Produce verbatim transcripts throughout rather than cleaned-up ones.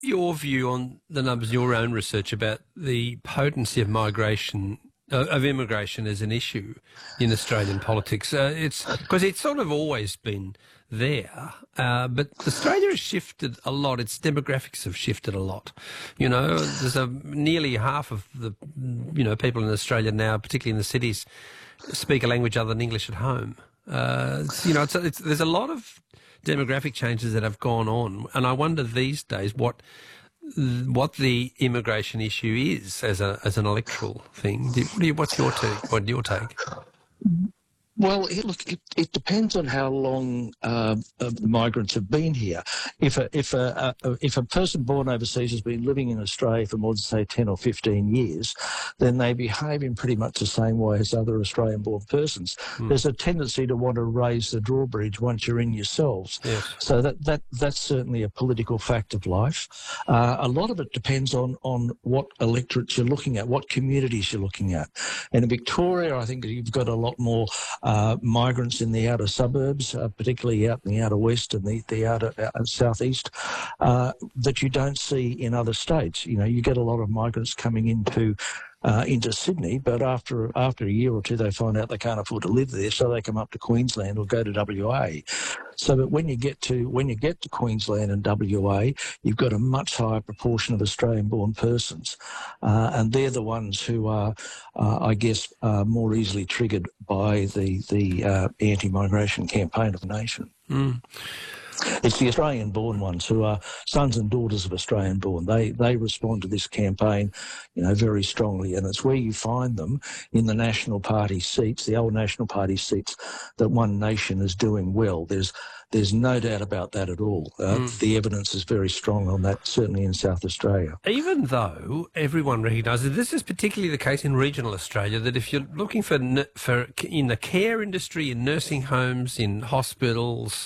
Your view on the numbers, your own research about the potency of migration, uh, of immigration as an issue in Australian politics. Uh, it's because it's sort of always been there, uh, but Australia has shifted a lot. Its demographics have shifted a lot. You know, there's a nearly half of the, you know, people in Australia now, particularly in the cities, speak a language other than English at home. Uh, it's, you know, it's, it's, there's a lot of demographic changes that have gone on, and I wonder these days what what the immigration issue is as a as an electoral thing. Do, what do you, what's your take? What your take? Well, it, look, it, it depends on how long uh, uh, the migrants have been here. If a if a, a if a person born overseas has been living in Australia for more than say ten or fifteen years, then they behave in pretty much the same way as other Australian-born persons. Mm. There's a tendency to want to raise the drawbridge once you're in yourselves. Yes. So that that that's certainly a political fact of life. Uh, a lot of it depends on on what electorates you're looking at, what communities you're looking at. And in Victoria, I think you've got a lot more Uh, migrants in the outer suburbs, uh, particularly out in the outer west and the, the outer uh, southeast, uh, that you don't see in other states. You know, you get a lot of migrants coming into uh, into Sydney, but after after a year or two, they find out they can't afford to live there, so they come up to Queensland or go to W A. So that when you get to when you get to Queensland and W A, you've got a much higher proportion of Australian-born persons, uh, and they're the ones who are, uh, I guess, uh, more easily triggered by the the uh, anti-migration campaign of the nation. Mm. It's the Australian-born ones who are sons and daughters of Australian-born. They they respond to this campaign, you know, very strongly, and it's where you find them in the National Party seats, the old National Party seats, that One Nation is doing well. There's there's no doubt about that at all. Uh, mm. The evidence is very strong on that, certainly in South Australia. Even though everyone recognises, this is particularly the case in regional Australia, that if you're looking for for in the care industry, in nursing homes, in hospitals,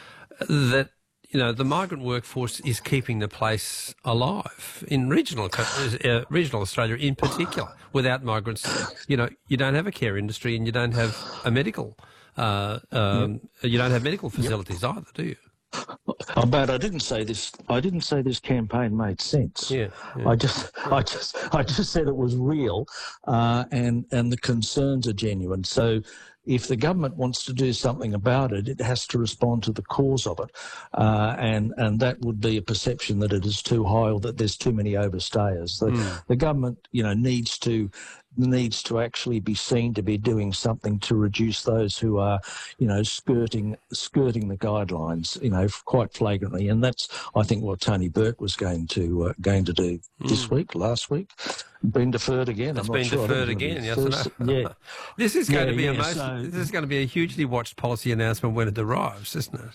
that, you know, the migrant workforce is keeping the place alive in regional uh, regional Australia in particular. Without migrants, you know, you don't have a care industry and you don't have a medical, uh, um, yep. you don't have medical facilities yep. either, do you? Oh, but I didn't say this. I didn't say this campaign made sense. Yeah, yeah. I just, I just, I just said it was real, uh, and and the concerns are genuine. So, if the government wants to do something about it, it has to respond to the cause of it, uh, and and that would be a perception that it is too high or that there's too many overstayers. The, mm. the government, you know, needs to needs to actually be seen to be doing something to reduce those who are, you know, skirting skirting the guidelines, you know, quite flagrantly. And that's, I think, what Tony Burke was going to uh, going to do mm. this week, last week. Been deferred again. It's I'm been not sure. deferred again. Yes, first, yeah. This is going yeah, to be yeah, a most, so, this is going to be a hugely watched policy announcement when it arrives, isn't it?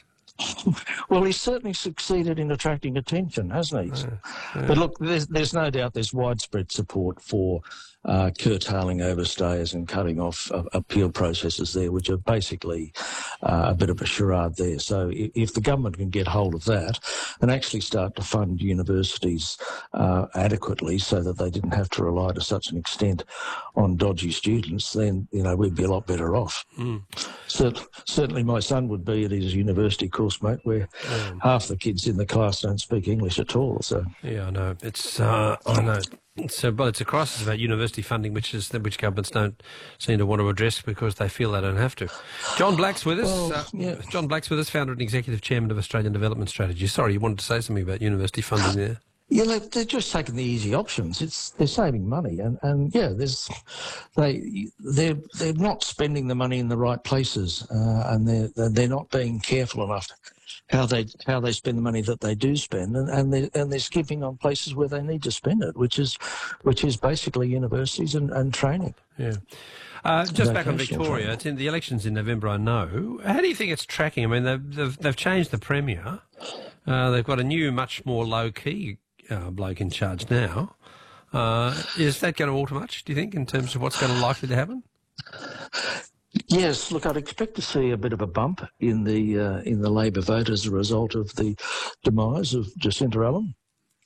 Well, he's certainly succeeded in attracting attention, hasn't he? Yeah, yeah. But look, there's, there's no doubt there's widespread support for uh, curtailing overstayers and cutting off uh, appeal processes there, which are basically uh, a bit of a charade there. So if, if the government can get hold of that and actually start to fund universities uh, adequately so that they didn't have to rely to such an extent on dodgy students, then, you know, we'd be a lot better off. Mm. So, certainly my son would be at his university course, mate, where um, half the kids in the class don't speak English at all. So yeah, I know. It's, uh, I know. So, but it's a crisis about university funding, which is which governments don't seem to want to address because they feel they don't have to. John Black's with us. Well, uh, yeah. John Black's with us, founder and executive chairman of Australian Development Strategy. Sorry, you wanted to say something about university funding there. Yeah, they, they're just taking the easy options. It's they're saving money, and, and yeah, there's they they're they're not spending the money in the right places, uh, and they're they're not being careful enough how they how they spend the money that they do spend, and and they and they're skipping on places where they need to spend it, which is which is basically universities and, and training. Yeah. Uh, just back on Victoria, it's in the elections in November, I know. How do you think it's tracking? I mean, they've they've, they've changed the premier. Uh, they've got a new, much more low key uh, bloke in charge now. Uh, is that going to alter much, do you think, in terms of what's going to likely to happen? Yes, look, I'd expect to see a bit of a bump in the uh, in the Labor vote as a result of the demise of Jacinta Allen.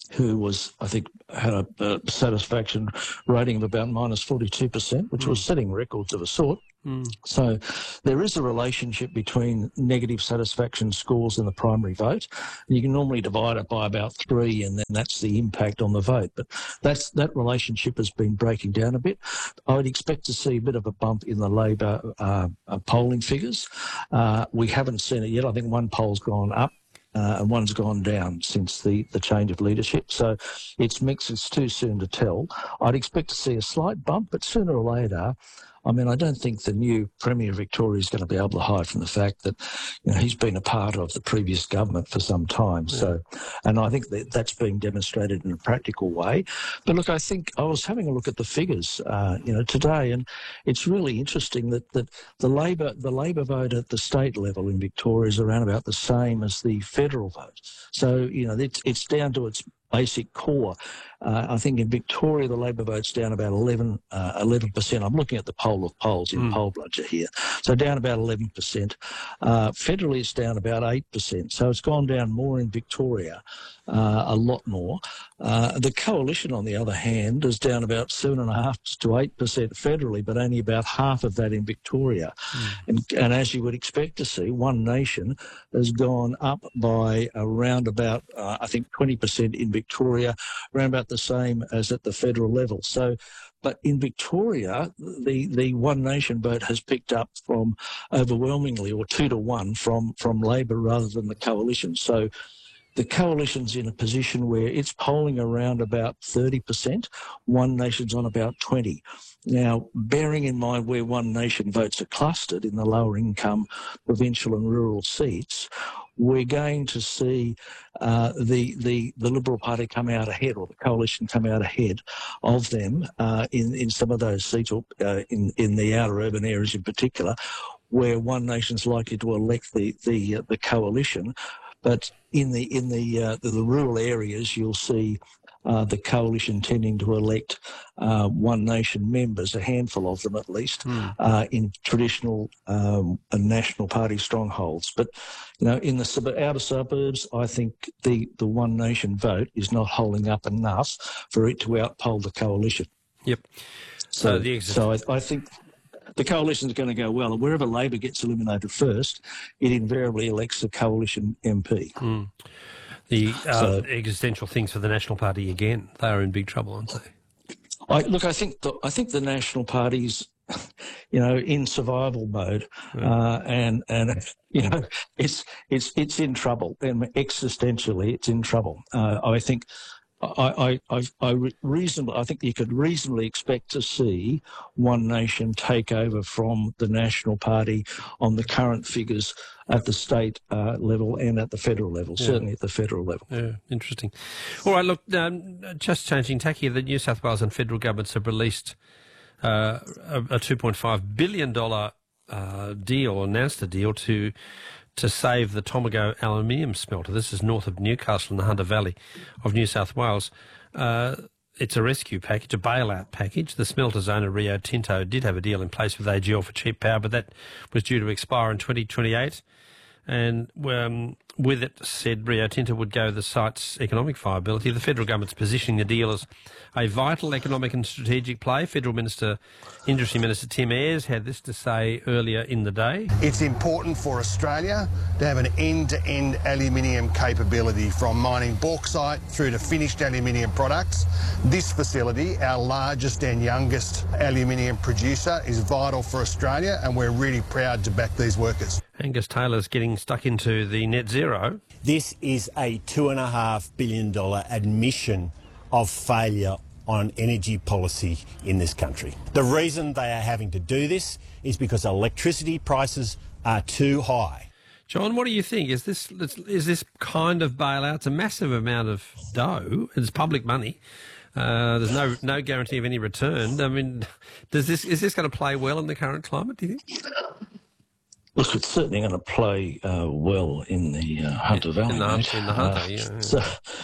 who was, I think, had a, a satisfaction rating of about minus forty-two percent, which mm. was setting records of a sort. Mm. So there is a relationship between negative satisfaction scores and the primary vote. You can normally divide it by about three, and then that's the impact on the vote. But that's that relationship has been breaking down a bit. I would expect to see a bit of a bump in the Labor uh, uh, polling figures. Uh, we haven't seen it yet. I think one poll's gone up. Uh, and one's gone down since the, the change of leadership. So it's mixed. It's too soon to tell. I'd expect to see a slight bump, but sooner or later, I mean, I don't think the new Premier of Victoria is going to be able to hide from the fact that, you know, he's been a part of the previous government for some time. Yeah. So, and I think that that's being demonstrated in a practical way. But look, I think I was having a look at the figures, uh, you know, today, and it's really interesting that, that the Labor the Labor vote at the state level in Victoria is around about the same as the federal vote. So, you know, it's it's down to its basic core. Uh, I think in Victoria, the Labor vote's down about eleven, uh, eleven percent. I'm looking at the poll of polls in mm. Poll Bludger here. So down about eleven percent. Uh, federally, it's down about eight percent. So it's gone down more in Victoria, uh, a lot more. Uh, the Coalition, on the other hand, is down about seven point five to eight percent federally, but only about half of that in Victoria. Mm. And, and as you would expect to see, One Nation has gone up by around about, uh, I think, twenty percent in Victoria, around about the same as at the federal level. So, but in Victoria, the, the One Nation vote has picked up from overwhelmingly, or two to one, from, from Labor rather than the Coalition. So the Coalition's in a position where it's polling around about thirty percent. One Nation's on about twenty. Now, bearing in mind where One Nation votes are clustered in the lower income provincial and rural seats, we're going to see uh, the, the the Liberal Party come out ahead, or the Coalition come out ahead of them uh, in, in some of those seats, or uh, in, in the outer urban areas in particular, where One Nation's likely to elect the, the, uh, the Coalition. But in the in the uh, the, the rural areas, you'll see uh, the Coalition tending to elect uh, One Nation members, a handful of them at least, mm. uh, in traditional um, and National Party strongholds. But you know, in the sub- outer suburbs, I think the the One Nation vote is not holding up enough for it to outpoll the Coalition. Yep. So, uh, the exit- so I, I think the Coalition's going to go well, and wherever Labor gets eliminated first, it invariably elects a Coalition M P. Mm. The uh, so, existential things for the National Party again, they are in big trouble, aren't they? I, look, I think the, I think the National Party's, you know, in survival mode, yeah. uh, and and you know, it's it's it's in trouble, and existentially, it's in trouble. Uh, I think. I, I, I, I reasonably, I think you could reasonably expect to see One Nation take over from the National Party on the current figures at the state uh, level and at the federal level, yeah. certainly at the federal level. Yeah, interesting. All right, look, um, just changing tack here, the New South Wales and federal governments have released uh, a, a two point five billion dollars uh, deal, announced a deal to to save the Tomago aluminium smelter. This is north of Newcastle in the Hunter Valley of New South Wales. Uh, it's a rescue package, a bailout package. The smelter's owner, Rio Tinto, did have a deal in place with A G L for cheap power, but that was due to expire in twenty twenty-eight. And um, with it, said Rio Tinto would go the site's economic viability. The federal government's positioning the deal as a vital economic and strategic play. Federal Minister, Industry Minister Tim Ayres had this to say earlier in the day. It's important for Australia to have an end-to-end aluminium capability, from mining bauxite through to finished aluminium products. This facility, our largest and youngest aluminium producer, is vital for Australia, and we're really proud to back these workers. Angus Taylor's getting stuck into the net zero. This is a two and a half billion dollar admission of failure on energy policy in this country. The reason they are having to do this is because electricity prices are too high. John, what do you think? Is this is this kind of bailout? It's a massive amount of dough. It's public money. Uh, there's no no guarantee of any return. I mean, does this is this going to play well in the current climate, do you think? Look, it's certainly going to play uh, well in the uh, Hunter Valley. In the, in the Hunter, uh, yeah, yeah. So,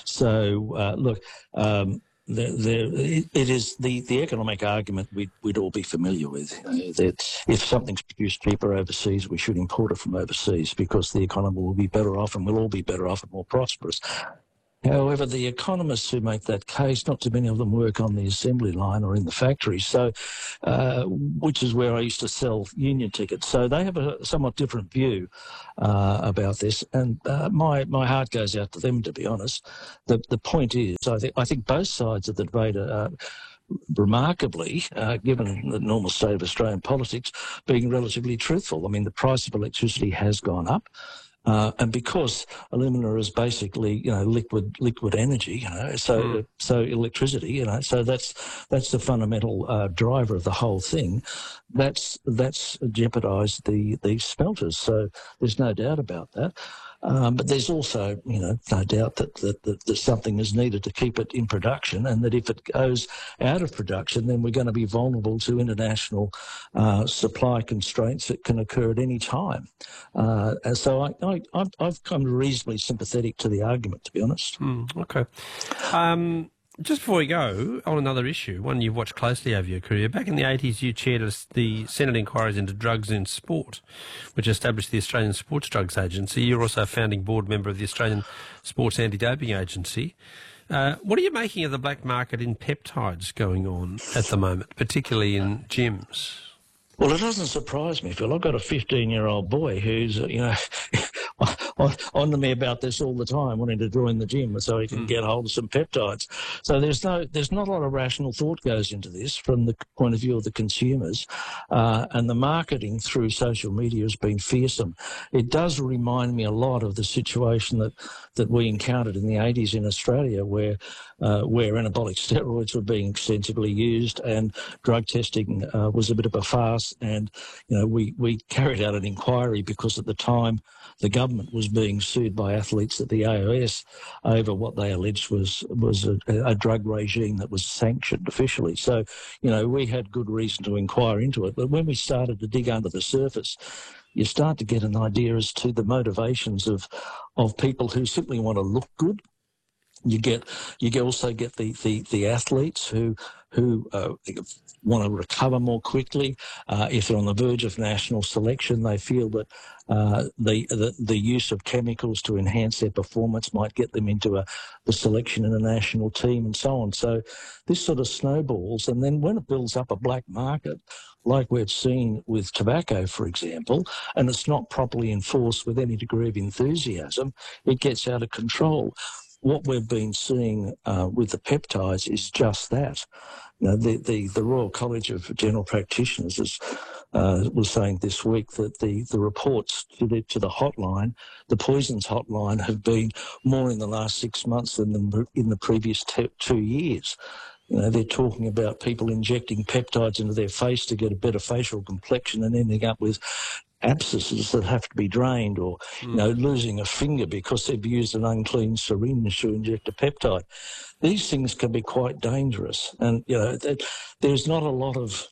so uh, look, um, there, there, it, it is the, the economic argument we'd, we'd all be familiar with. You know, that if something's produced cheaper overseas, we should import it from overseas because the economy will be better off and we'll all be better off and more prosperous. However, the economists who make that case, not too many of them work on the assembly line or in the factory, so uh, which is where I used to sell union tickets. So they have a somewhat different view uh, about this, and uh, my my heart goes out to them, to be honest. The the point is, I think I think both sides of the debate are. Uh, remarkably, uh, given the normal state of Australian politics, being relatively truthful. I mean, the price of electricity has gone up. Uh, and because alumina is basically, you know, liquid liquid energy, you know, so mm. so electricity, you know, so that's that's the fundamental uh, driver of the whole thing. That's that's jeopardised the the smelters. So there's no doubt about that. Um, but there's also, you know, no doubt that, that, that, that something is needed to keep it in production, and that if it goes out of production, then we're going to be vulnerable to international uh, supply constraints that can occur at any time. Uh, and so I, I, I've, I've come reasonably sympathetic to the argument, to be honest. Mm, okay. Um, just before we go, on another issue, one you've watched closely over your career, back in the eighties you chaired the Senate inquiries into drugs in sport, which established the Australian Sports Drugs Agency. You're also a founding board member of the Australian Sports Anti-Doping Agency. Uh, what are you making of the black market in peptides going on at the moment, particularly in gyms? Well, it doesn't surprise me, Phil. I've got a fifteen-year-old boy who's, you know, on, on to me about this all the time, wanting to join the gym so he can mm. get hold of some peptides. So there's no, there's not a lot of rational thought goes into this from the point of view of the consumers, uh, and the marketing through social media has been fearsome. It does remind me a lot of the situation that, that we encountered in the eighties in Australia, where uh, where anabolic steroids were being extensively used and drug testing uh, was a bit of a farce. And, you know, we, we carried out an inquiry because at the time the government was being sued by athletes at the A O S over what they alleged was was a, a drug regime that was sanctioned officially. So, you know, we had good reason to inquire into it. But when we started to dig under the surface, you start to get an idea as to the motivations of of people who simply want to look good. You get you also get the, the, the athletes who who uh, want to recover more quickly. Uh, if they're on the verge of national selection, they feel that uh, the, the the use of chemicals to enhance their performance might get them into a the selection in a national team and so on. So this sort of snowballs, and then when it builds up a black market, like we've seen with tobacco, for example, and it's not properly enforced with any degree of enthusiasm, it gets out of control. What we've been seeing uh, with the peptides is just that. You know, the, the, the Royal College of General Practitioners is, uh, was saying this week that the, the reports to the, to the hotline, the poisons hotline, have been more in the last six months than the, in the previous te- two years. You know, they're talking about people injecting peptides into their face to get a better facial complexion and ending up with abscesses that have to be drained, or, mm. you know, losing a finger because they've used an unclean syringe to inject a peptide. These things can be quite dangerous. And, you know, there's not a lot of,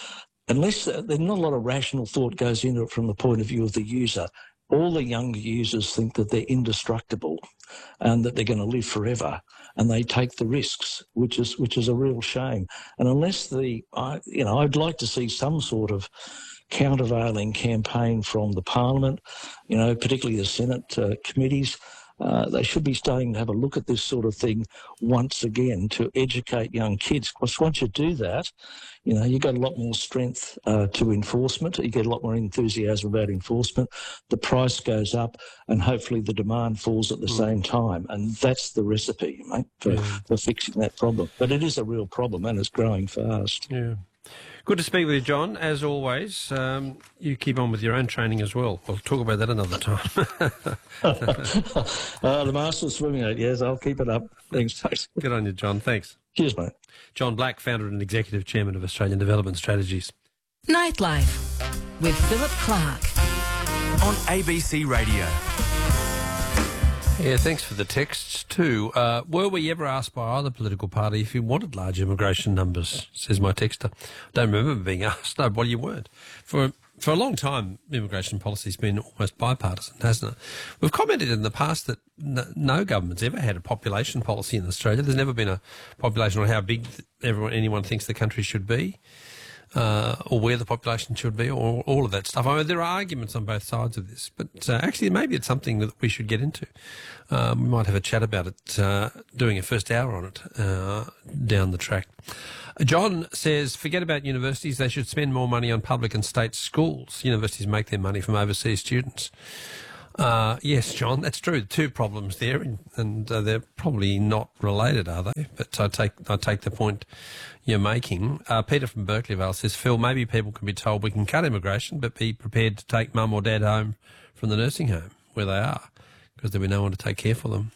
unless there's not a lot of rational thought goes into it from the point of view of the user. All the younger users think that they're indestructible and that they're going to live forever, and they take the risks, which is which is a real shame. And unless the, I, you know, I'd like to see some sort of countervailing campaign from the Parliament, you know, particularly the Senate uh, committees. Uh, they should be starting to have a look at this sort of thing once again to educate young kids. Because once you do that, you know, you get a lot more strength uh, to enforcement. You get a lot more enthusiasm about enforcement. The price goes up, and hopefully the demand falls at the mm. same time. And that's the recipe, mate, for, yeah. for fixing that problem. But it is a real problem, and it's growing fast. Yeah. Good to speak with you, John, as always. Um, you keep on with your own training as well. We'll talk about that another time. uh, the master swimming out, yes, I'll keep it up. Thanks, mate. Good on you, John. Thanks. Cheers, mate. John Black, founder and executive chairman of Australian Development Strategies. Nightlife with Philip Clark on A B C Radio. Yeah, thanks for the texts too. Uh, were we ever asked by either political party if you wanted large immigration numbers, says my texter. Don't remember being asked. No, well, you weren't. For for a long time, immigration policy's been almost bipartisan, hasn't it? We've commented in the past that no, no government's ever had a population policy in Australia. There's never been a population on how big everyone anyone thinks the country should be. uh, or where the population should be, or all of that stuff. I mean, there are arguments on both sides of this, but uh, actually maybe it's something that we should get into. Um, we might have a chat about it, uh, doing a first hour on it uh, down the track. John says, forget about universities. They should spend more money on public and state schools. Universities make their money from overseas students. Uh, yes, John, that's true. Two problems there, and, and uh, they're probably not related, are they? But I take I take the point you're making. Uh, Peter from Berkeleyvale says, Phil, maybe people can be told we can cut immigration, but be prepared to take mum or dad home from the nursing home where they are, because there'll be no one to take care for them.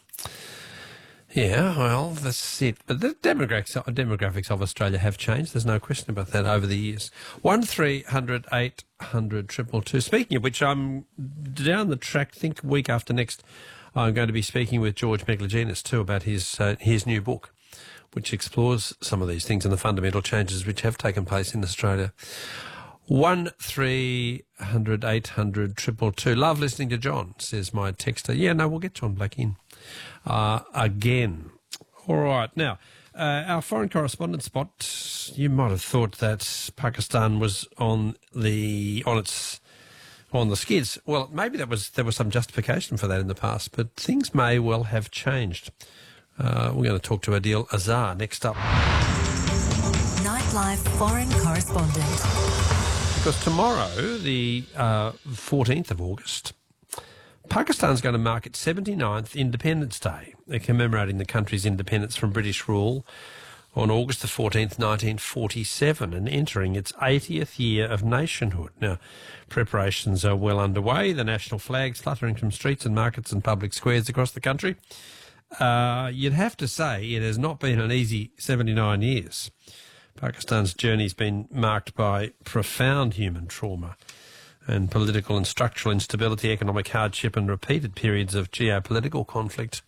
Yeah, well, that's it. But the demographics, demographics of Australia have changed. There's no question about that over the years. One three hundred eight hundred triple two. Speaking of which, I'm down the track. I think week after next, I'm going to be speaking with George Megalogenis too about his uh, his new book, which explores some of these things and the fundamental changes which have taken place in Australia. One three hundred eight hundred triple two. Love listening to John, says my texter. Yeah, no, we'll get John back in. Uh, again. All right. Now, uh, our foreign correspondent spot, you might have thought that Pakistan was on the on its on the skids. Well, maybe that was there was some justification for that in the past, but things may well have changed. Uh, we're going to talk to Adil Azhar next up. Nightlife foreign correspondent. Because tomorrow, the uh, fourteenth of August, Pakistan's going to mark its seventy-ninth Independence Day. They're commemorating the country's independence from British rule on August the fourteenth, nineteen forty-seven, and entering its eightieth year of nationhood. Now, preparations are well underway. The national flag's fluttering from streets and markets and public squares across the country. Uh, you'd have to say it has not been an easy seventy-nine years. Pakistan's journey's been marked by profound human trauma and political and structural instability, economic hardship and repeated periods of geopolitical conflict.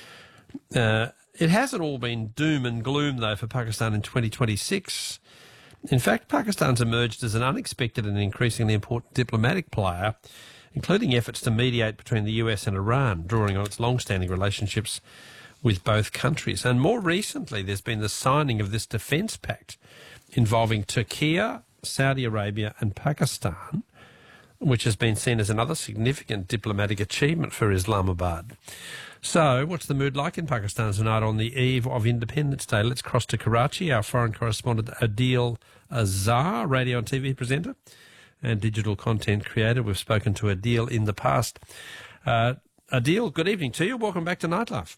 Uh, it hasn't all been doom and gloom, though, for Pakistan in twenty twenty-six. In fact, Pakistan's emerged as an unexpected and increasingly important diplomatic player, including efforts to mediate between the U S and Iran, drawing on its long-standing relationships with both countries. And more recently, there's been the signing of this defence pact involving Turkey, Saudi Arabia and Pakistan, which has been seen as another significant diplomatic achievement for Islamabad. So, what's the mood like in Pakistan tonight on the eve of Independence Day? Let's cross to Karachi. Our foreign correspondent Adil Azhar, radio and T V presenter and digital content creator. We've spoken to Adil in the past. Uh, Adil, good evening to you. Welcome back to Nightlife.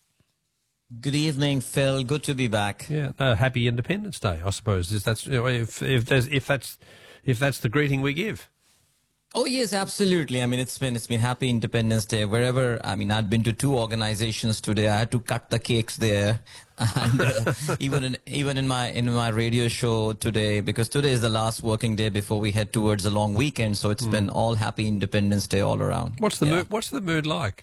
Good evening, Phil. Good to be back. Yeah, uh, happy Independence Day, I suppose. Is that's if if there's if that's if that's the greeting we give. Oh yes, absolutely. I mean, it's been it's been Happy Independence Day wherever. I mean, I'd been to two organizations today. I had to cut the cakes there, and uh, even in even in my in my radio show today, because today is the last working day before we head towards a long weekend. So it's mm. been all Happy Independence Day all around. What's the yeah. mood, what's the mood like?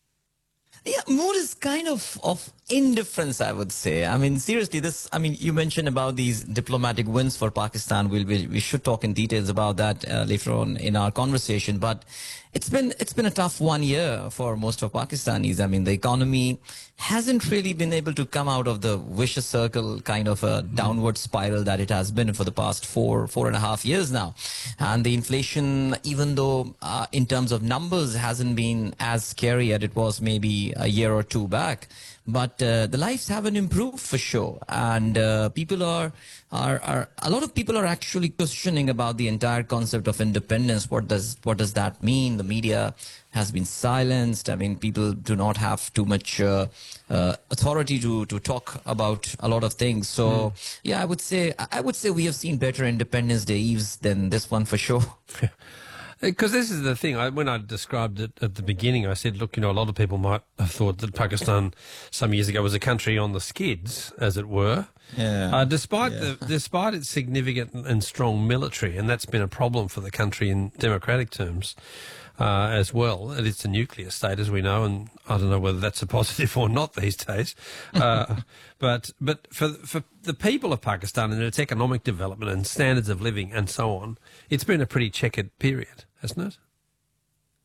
Yeah, mood is kind of of indifference, I would say. I mean, seriously, this. I mean, you mentioned about these diplomatic wins for Pakistan. We'll, we we should talk in details about that uh, later on in our conversation. But it's been it's been a tough one year for most of Pakistanis. I mean, the economy hasn't really been able to come out of the vicious circle, kind of a downward spiral that it has been for the past four four and a half years now. And the inflation, even though uh, in terms of numbers hasn't been as scary as it was maybe a year or two back, but uh, the lives haven't improved for sure, and uh, people are, are are a lot of people are actually questioning about the entire concept of independence. What does what does that mean? The media has been silenced. I mean, people do not have too much uh, uh, authority to to talk about a lot of things. So mm. yeah, I would say I would say we have seen better Independence Day eves than this one for sure. Because this is the thing, I, when I described it at the beginning, I said, look, you know, a lot of people might have thought that Pakistan some years ago was a country on the skids, as it were. Yeah. Uh, despite yeah. the despite its significant and strong military, and that's been a problem for the country in democratic terms uh, as well. And it's a nuclear state, as we know, and I don't know whether that's a positive or not these days. Uh, but but for for the people of Pakistan and its economic development and standards of living and so on, it's been a pretty checkered period, hasn't it?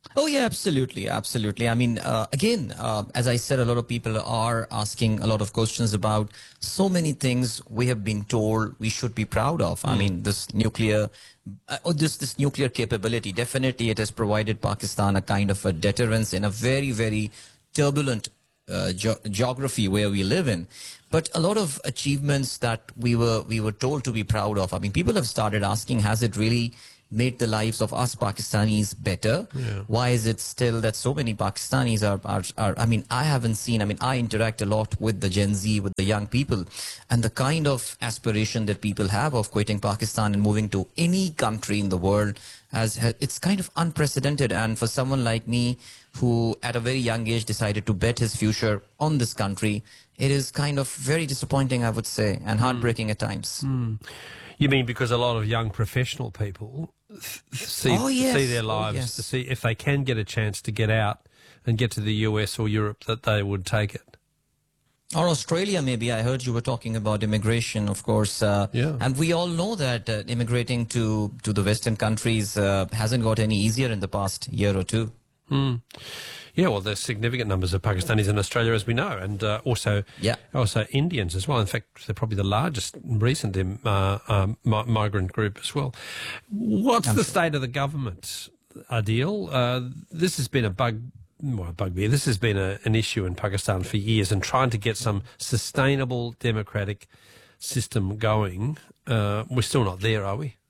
Oh, yeah, absolutely. Absolutely. I mean, uh, again, uh, as I said, a lot of people are asking a lot of questions about so many things we have been told we should be proud of. I mean, this nuclear, uh, oh, this, this nuclear capability, definitely it has provided Pakistan a kind of a deterrence in a very, very turbulent uh, ge- geography where we live in. But a lot of achievements that we were we were told to be proud of. I mean, people have started asking, has it really made the lives of us Pakistanis better? Yeah. Why is it still that so many Pakistanis are, are, are, I mean, I haven't seen, I mean, I interact a lot with the Gen Z, with the young people, and the kind of aspiration that people have of quitting Pakistan and moving to any country in the world, has, has it's kind of unprecedented. And for someone like me, who at a very young age decided to bet his future on this country, it is kind of very disappointing, I would say, and heartbreaking at times. Mm. You mean because a lot of young professional people th- see, Oh, yes. see their Oh, lives, yes. to see if they can get a chance to get out and get to the U S or Europe, that they would take it? Or Australia, maybe. I heard you were talking about immigration, of course. Uh, Yeah. And we all know that uh, immigrating to, to the Western countries uh, hasn't got any easier in the past year or two. Mm. Yeah, well, there's significant numbers of Pakistanis in Australia, as we know, and uh, also Yeah. also Indians as well. In fact, they're probably the largest recent uh, um, mi- migrant group as well. What's the state of the government, Adil? Uh, this has been a bug, well, a bugbear. This has been a, an issue in Pakistan for years, and trying to get some sustainable democratic system going. Uh, we're still not there, are we?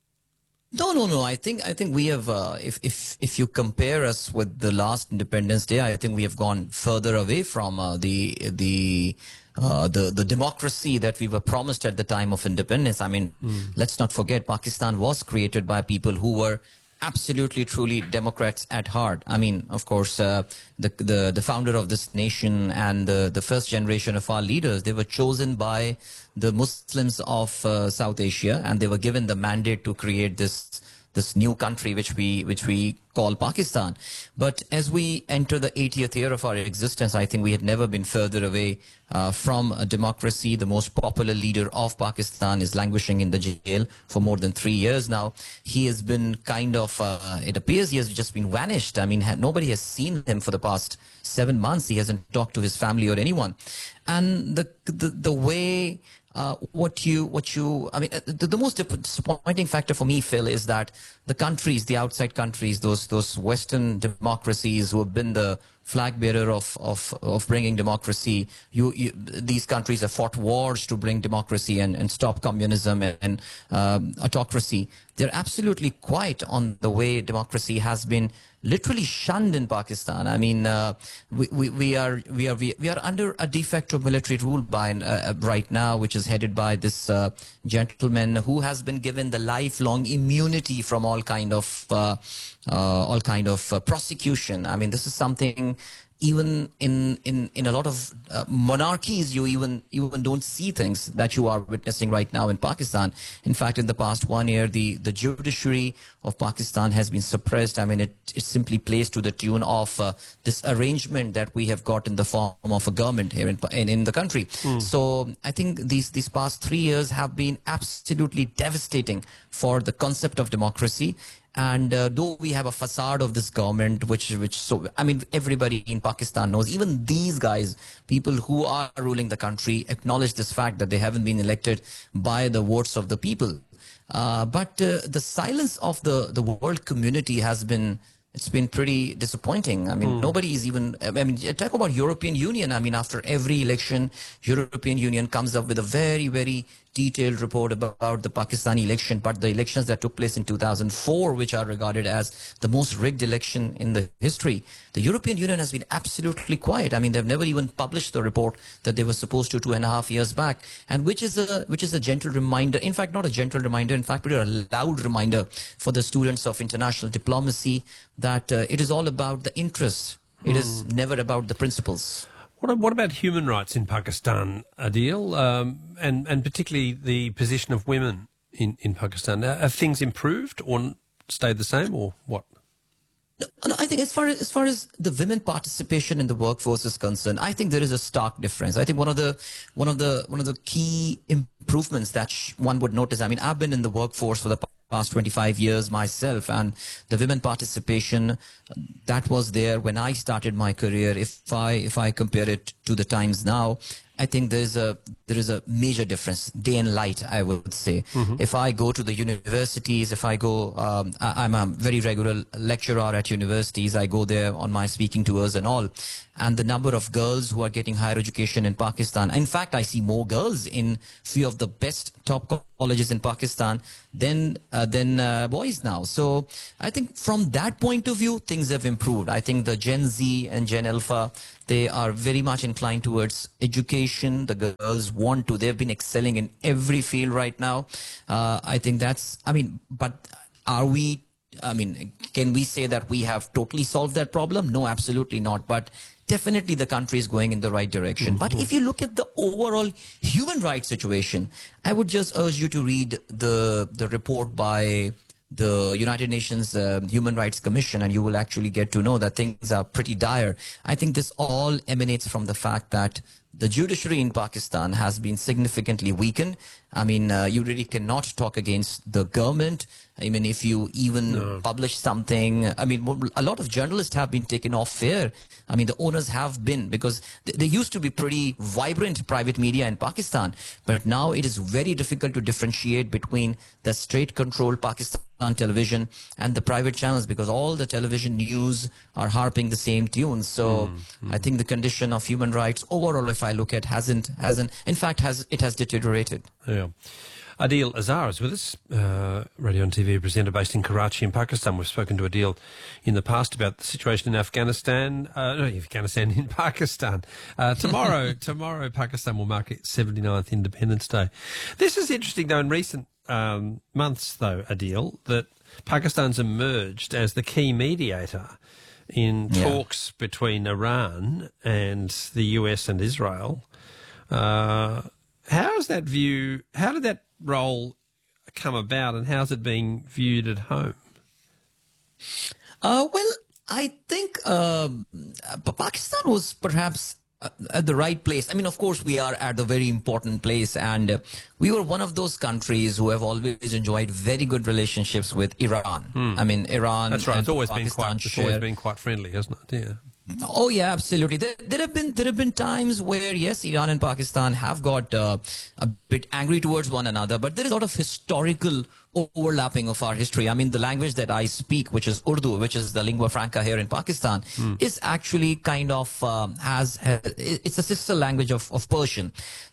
No, no, no. I think I think we have. Uh, if if if you compare us with the last Independence Day, I think we have gone further away from uh, the the. Uh, the the democracy that we were promised at the time of independence. I mean, mm. let's not forget, Pakistan was created by people who were absolutely, truly Democrats at heart. I mean, of course, uh, the the the founder of this nation and the the first generation of our leaders, they were chosen by the Muslims of uh, South Asia, and they were given the mandate to create this this new country which we which we call Pakistan. But as we enter the eightieth year of our existence, I think we had never been further away uh, from a democracy. The most popular leader of Pakistan is languishing in the jail for more than three years now. He has been kind of, uh, it appears he has just been vanished. I mean, ha- nobody has seen him for the past seven months. He hasn't talked to his family or anyone. And the the, the way... Uh, what you, what you, I mean, uh, the, the most disappointing factor for me, Phil, is that the countries, the outside countries, those those Western democracies who have been the flag bearer of of, of bringing democracy, you, you these countries have fought wars to bring democracy and, and stop communism and, and um, autocracy. They're absolutely quiet on the way democracy has been literally shunned in Pakistan. I mean, uh, we, we, we are we are we, we are under a de facto military rule by uh, right now, which is headed by this uh, gentleman who has been given the lifelong immunity from all kind of uh, uh, all kind of uh, prosecution. I mean, this is something. Even in, in, in a lot of uh, monarchies, you even even don't see things that you are witnessing right now in Pakistan. In fact, in the past one year, the, the judiciary of Pakistan has been suppressed. I mean, it, it simply plays to the tune of uh, this arrangement that we have got in the form of a government here in in, in the country. Mm. So I think these, these past three years have been absolutely devastating for the concept of democracy. And uh, though we have a facade of this government, which, which, so, I mean, everybody in Pakistan knows, even these guys, people who are ruling the country, acknowledge this fact that they haven't been elected by the votes of the people. Uh, but uh, the silence of the, the world community has been, it's been pretty disappointing. I mean, mm. nobody is even, I mean, talk about European Union. I mean, after every election, European Union comes up with a very, very detailed report about the Pakistani election, but the elections that took place in two thousand four, which are regarded as the most rigged election in the history, the European Union has been absolutely quiet. I mean, they've never even published the report that they were supposed to two and a half years back, and which is a which is a gentle reminder. In fact, not a gentle reminder. In fact, a loud reminder for the students of international diplomacy that uh, it is all about the interests. It mm. is never about the principles. What, what about human rights in Pakistan, Adil, um, and, and particularly the position of women in, in Pakistan? Have things improved or stayed the same, or what? No, I think as far as, as far as the women participation in the workforce is concerned, I think there is a stark difference. I think one of the one of the one of the key improvements that sh- one would notice. I mean, I've been in the workforce for the past twenty-five years myself, and the women participation that was there when I started my career. If I if I compare it to the times now, I think there's a there is a major difference, day and light, I would say. Mm-hmm. If I go to the universities, if I go, um, I, I'm a very regular lecturer at universities. I go there on my speaking tours and all. And the number of girls who are getting higher education in Pakistan. In fact, I see more girls in few of the best top colleges in Pakistan than uh, than uh, boys now. So I think from that point of view, things have improved. I think the Gen Z and Gen Alpha, they are very much inclined towards education. The girls want to. They've been excelling in every field right now. Uh, I think that's, I mean, but are we, I mean, can we say that we have totally solved that problem? No, absolutely not. But definitely the country is going in the right direction. Mm-hmm. But if you look at the overall human rights situation, I would just urge you to read the, the report by the United Nations uh, Human Rights Commission, and you will actually get to know that things are pretty dire. I think this all emanates from the fact that the judiciary in Pakistan has been significantly weakened. I mean, uh, you really cannot talk against the government. I mean, if you even no. publish something, I mean, a lot of journalists have been taken off air. I mean, the owners have been, because th- there used to be pretty vibrant private media in Pakistan, but now it is very difficult to differentiate between the state-controlled Pakistan television and the private channels, because all the television news are harping the same tunes. So mm-hmm. I think the condition of human rights overall, if I look at, hasn't, hasn't, in fact, has it has deteriorated. Yeah. Adil Azhar is with us, uh, radio and T V presenter based in Karachi in Pakistan. We've spoken to Adil in the past about the situation in Afghanistan, uh, no, Afghanistan, in Pakistan. Uh, tomorrow, tomorrow, Pakistan will mark its seventy-ninth Independence Day. This is interesting, though, in recent um, months, though, Adil, that Pakistan's emerged as the key mediator in yeah. talks between Iran and the U S and Israel. Uh, how is that view, how did that role come about, and how's it being viewed at home? Uh, well, I think uh, Pakistan was perhaps at the right place. I mean, of course, we are at a very important place, and uh, we were one of those countries who have always enjoyed very good relationships with Iran. Hmm. I mean, Iran. That's right. It's always Pakistan been quite. It's share... always been quite friendly, hasn't it? Yeah. Oh yeah, absolutely. There, there have been there have been times where yes, Iran and Pakistan have got uh, a bit angry towards one another, but there is a lot of historical overlapping of our history. I mean, the language that I speak, which is Urdu, which is the lingua franca here in Pakistan, mm. is actually kind of um, has, has it's a sister language of, of Persian.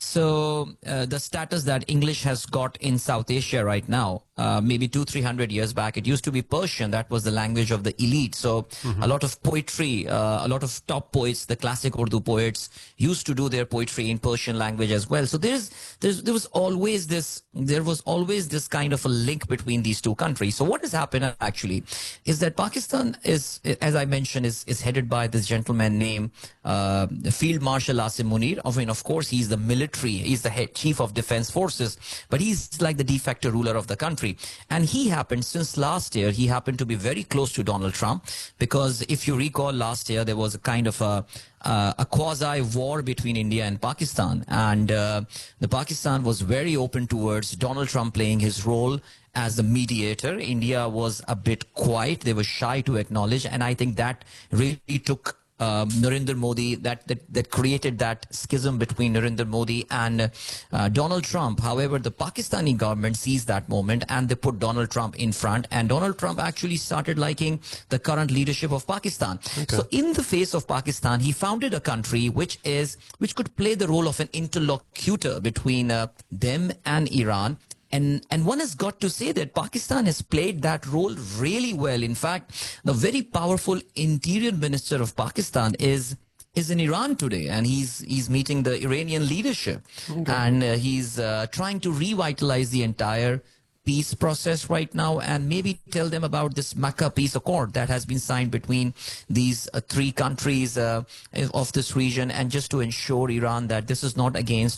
So uh, the status that English has got in South Asia right now, uh, maybe two, three hundred years back, it used to be Persian. That was the language of the elite. So mm-hmm. a lot of poetry, uh, a lot of top poets, the classic Urdu poets, used to do their poetry in Persian language as well. So there's, there's there was always this there was always this kind of a link between these two countries. So what has happened actually is that Pakistan is, as I mentioned, is, is headed by this gentleman named uh, Field Marshal Asim Munir. I mean, of course, he's the military, he's the head chief of defense forces, but he's like the de facto ruler of the country. And he happened, since last year, he happened to be very close to Donald Trump, because if you recall, last year there was a kind of a Uh, a quasi-war between India and Pakistan, and uh, the Pakistan was very open towards Donald Trump playing his role as the mediator. India was a bit quiet; they were shy to acknowledge, and I think that really took Um, Narendra Modi, that, that that created that schism between Narendra Modi and uh, Donald Trump. However, the Pakistani government seized that moment and they put Donald Trump in front, and Donald Trump actually started liking the current leadership of Pakistan. Okay. So in the face of Pakistan, he founded a country which is which could play the role of an interlocutor between uh, them and Iran. And and one has got to say that Pakistan has played that role really well. In fact, the very powerful interior minister of Pakistan is is in Iran today, and he's he's meeting the Iranian leadership, okay. and uh, he's uh, trying to revitalize the entire peace process right now, and maybe tell them about this Makkah peace accord that has been signed between these uh, three countries uh, of this region, and just to ensure Iran that this is not against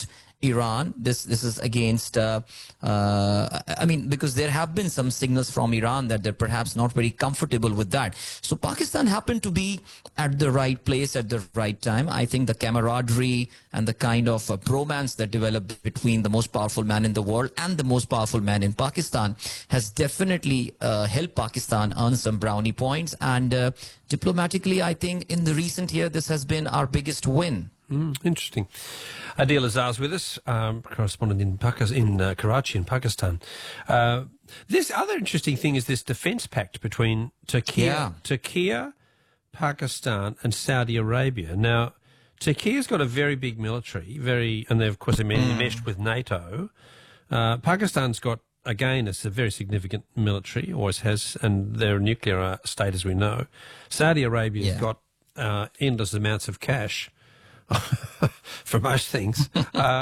Iran. This this is against, uh, uh, I mean, because there have been some signals from Iran that they're perhaps not very comfortable with that. So Pakistan happened to be at the right place at the right time. I think the camaraderie and the kind of uh, bromance that developed between the most powerful man in the world and the most powerful man in Pakistan has definitely uh, helped Pakistan earn some brownie points. And uh, diplomatically, I think in the recent year, this has been our biggest win. Mm, interesting. Adil Azar's with us, um, correspondent in Pakistan, in uh, Karachi in Pakistan. Uh, this other interesting thing is this defence pact between Turkey, Yeah. Turkey, Pakistan, and Saudi Arabia. Now, Turkey's got a very big military, very, and they've of course mm. meshed with NATO. Uh, Pakistan's got, again, it's a very significant military, always has, and they're a nuclear state, as we know. Saudi Arabia's Yeah. got uh, endless amounts of cash. For most things. Uh,